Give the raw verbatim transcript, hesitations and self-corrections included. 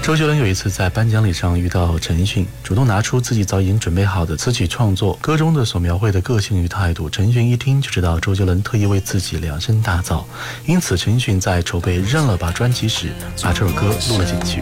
周杰伦有一次在颁奖礼上遇到陈奕迅，主动拿出自己早已经准备好的词曲创作，歌中的所描绘的个性与态度，陈奕迅一听就知道周杰伦特意为自己量身打造，因此陈奕迅在筹备《认了吧》专辑时把这首歌录了进去。